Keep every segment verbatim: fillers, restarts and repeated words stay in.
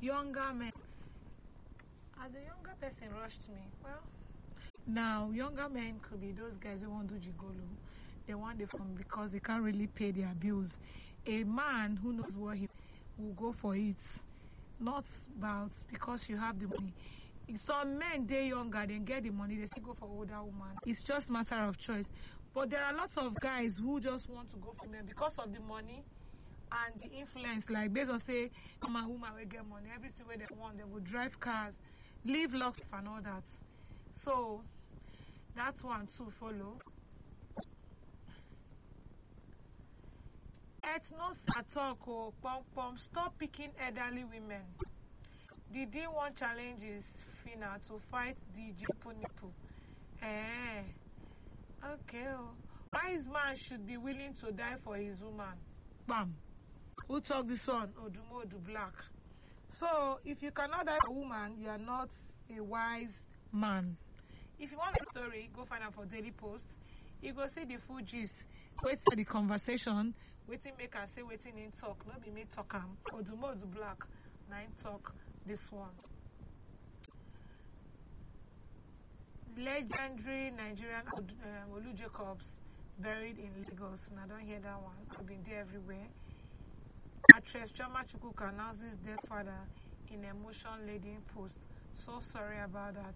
younger men. As a younger person rushed me, well, now younger men could be those guys who want to do gigolo. They want the fun because they can't really pay their bills. A man who knows what he will go for it, not about because you have the money. Some men they younger, they get the money, they still go for older woman. It's just matter of choice. But there are lots of guys who just want to go for men because of the money and the influence. Like based on say, man, woman will get money, everything where they want, they will drive cars, live locks and all that. So that's one to follow. Ethnos Atoko Pom Pom, stop picking elderly women. The D one challenge is Fina to fight the Jipu Nipu. Eh. Okay. Oh. Wise man should be willing to die for his woman. Bam. Who talk this one? Odumo Odu Black. So, if you cannot die for a woman, you are not a wise man. If you want a story, go find out for Daily Post. You go see the full gist. Wait for the conversation. Waiting make and say waiting in talk. No be me talk am. Odumo Odu Black. Nine talk this one. Legendary Nigerian uh, Olu Jacobs buried in Lagos. And I don't hear that one. I've been there everywhere. Actress Chioma Chukwuka announces dead father in emotion-laden post. So sorry about that.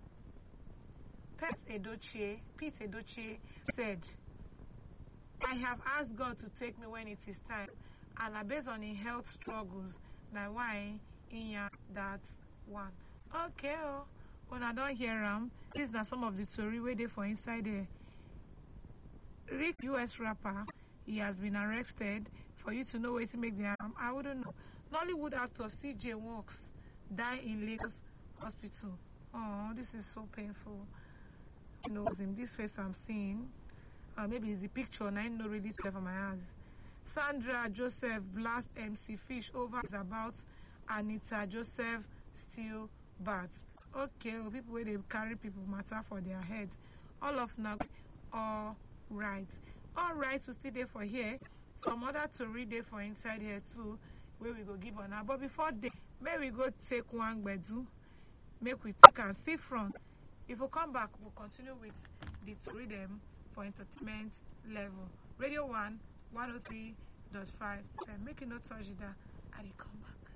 Pete Edochie, Pete Edochie said, I have asked God to take me when it is time, and I based on his health struggles. Now why in that one? Okay, oh, when I don't hear him, these are some of the story where they for inside there. Rick, U S rapper, he has been arrested. For you to know where to make the harm, I wouldn't know. Nollywood actor C J Walks died in Lagos hospital. Oh, this is so painful. You know, in this face I'm seeing, uh, maybe it's the picture, and I know really clear for my eyes. Sandra Joseph blast M C Fish over is about Anita Joseph still bats. Okay, well, people where they carry people matter for their head. All of now, all right. All right, we still there for here. Some other to read there for inside here too, where we go give on now. But before they, may we go take one bedu, make we take and see from. If we come back, we'll continue with the to read them for entertainment level. Radio one, one oh three point five. Make you not touch that, and they come back.